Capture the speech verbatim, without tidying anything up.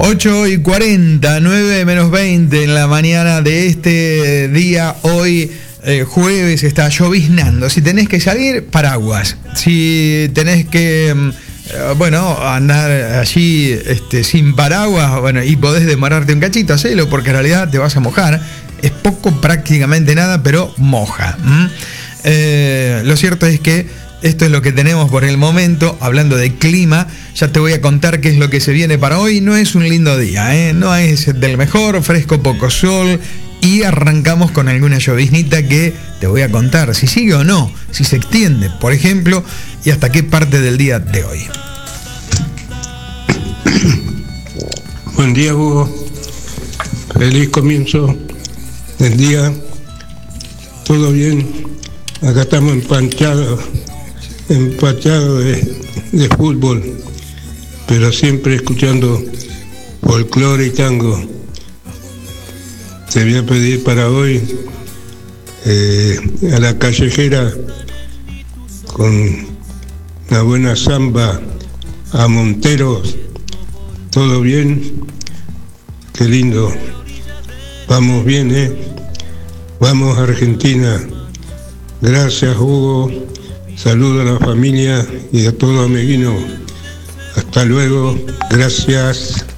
ocho y cuarenta, nueve menos veinte en la mañana de este día, hoy eh, jueves, está lloviznando. Si tenés que salir, paraguas. Si tenés que, eh, bueno, andar allí este, sin paraguas, bueno, y podés demorarte un cachito, hacelo, porque en realidad te vas a mojar. Es poco, prácticamente nada, pero moja. ¿Mm? Eh, lo cierto es que esto es lo que tenemos por el momento. Hablando de clima, ya te voy a contar qué es lo que se viene para hoy. No es un lindo día, ¿eh? No es del mejor, fresco, poco sol. Y arrancamos con alguna lloviznita que te voy a contar si sigue o no, si se extiende, por ejemplo, y hasta qué parte del día de hoy. Buen día, Hugo. Feliz comienzo del día. ¿Todo bien? Acá estamos empanchados, empachados de, de fútbol, pero siempre escuchando folclore y tango. Te voy a pedir para hoy eh, a la callejera con una buena samba a Monteros. ¿Todo bien? Qué lindo. Vamos bien, ¿eh? Vamos a Argentina. Gracias, Hugo. Saludo a la familia y a todos los amiguinos. Hasta luego. Gracias.